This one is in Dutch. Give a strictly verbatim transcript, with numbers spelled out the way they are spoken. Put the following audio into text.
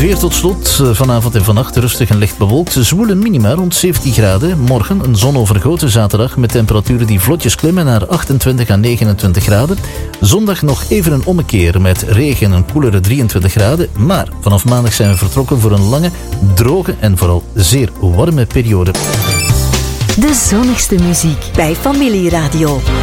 weer tot slot. Vanavond en vannacht rustig en licht bewolkt. Zwoele minima rond zeventien graden. Morgen een zonovergoten zaterdag met temperaturen die vlotjes klimmen naar achtentwintig à negenentwintig graden. Zondag nog even een ommekeer met regen en een koelere drieëntwintig graden. Maar vanaf maandag zijn we vertrokken voor een lange, droge en vooral zeer warme periode. De zonnigste muziek bij Familieradio.